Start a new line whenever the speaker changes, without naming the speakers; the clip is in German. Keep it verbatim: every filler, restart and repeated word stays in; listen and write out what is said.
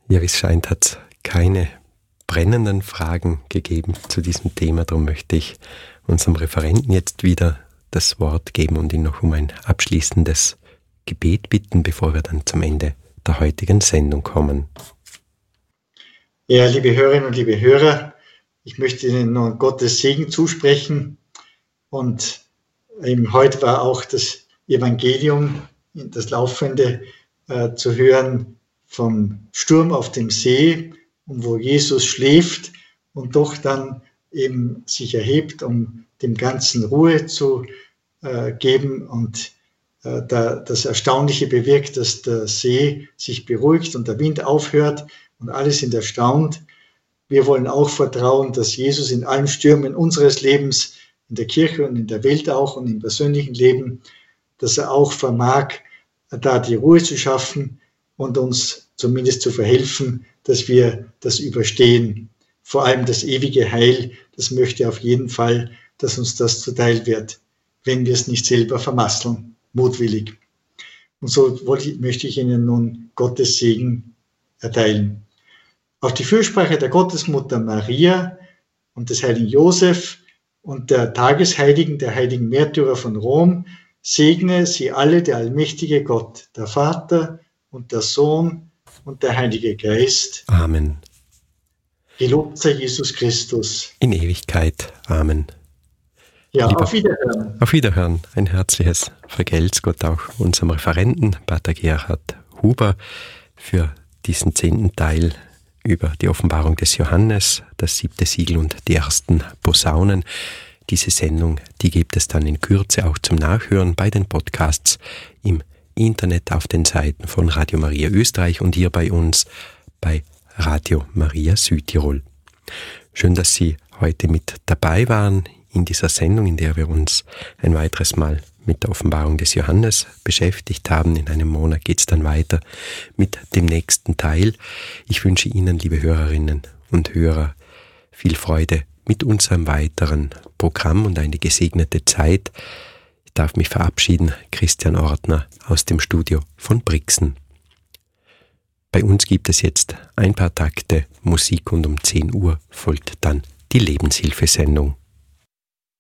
Ja, wie es scheint, hat es keine brennenden Fragen gegeben zu diesem Thema. Darum möchte ich unserem Referenten jetzt wieder das Wort geben und ihn noch um ein abschließendes Gebet bitten, bevor wir dann zum Ende der heutigen Sendung kommen.
Ja, liebe Hörerinnen und liebe Hörer, ich möchte Ihnen nun Gottes Segen zusprechen. Und eben heute war auch das Evangelium, das Laufende, äh, zu hören vom Sturm auf dem See, und wo Jesus schläft und doch dann eben sich erhebt, um dem Ganzen Ruhe zu äh, geben. Und äh, da, das Erstaunliche bewirkt, dass der See sich beruhigt und der Wind aufhört und alle sind erstaunt. Wir wollen auch vertrauen, dass Jesus in allen Stürmen unseres Lebens, in der Kirche und in der Welt auch und im persönlichen Leben, dass er auch vermag, da die Ruhe zu schaffen und uns zumindest zu verhelfen, dass wir das überstehen. Vor allem das ewige Heil, das möchte auf jeden Fall, dass uns das zuteil wird, wenn wir es nicht selber vermasseln, mutwillig. Und so wollte, möchte ich Ihnen nun Gottes Segen erteilen. Auf die Fürsprache der Gottesmutter Maria und des heiligen Josef und der Tagesheiligen, der heiligen Märtyrer von Rom, segne sie alle der allmächtige Gott, der Vater und der Sohn und der Heilige Geist.
Amen.
Gelobt sei Jesus Christus.
In Ewigkeit. Amen.
Ja,
Lieber,
auf Wiederhören.
Auf Wiederhören. Ein herzliches Vergelt's Gott auch unserem Referenten, Pater Gerhard Huber, für diesen zehnten Teil über die Offenbarung des Johannes, das siebte Siegel und die ersten Posaunen. Diese Sendung, die gibt es dann in Kürze auch zum Nachhören bei den Podcasts im Internet auf den Seiten von Radio Maria Österreich und hier bei uns bei Radio Maria Südtirol. Schön, dass Sie heute mit dabei waren in dieser Sendung, in der wir uns ein weiteres Mal mit der Offenbarung des Johannes beschäftigt haben. In einem Monat geht es dann weiter mit dem nächsten Teil. Ich wünsche Ihnen, liebe Hörerinnen und Hörer, viel Freude mit unserem weiteren Programm und eine gesegnete Zeit. Ich darf mich verabschieden, Christian Ortner aus dem Studio von Brixen. Bei uns gibt es jetzt ein paar Takte Musik und um zehn Uhr folgt dann die Lebenshilfesendung.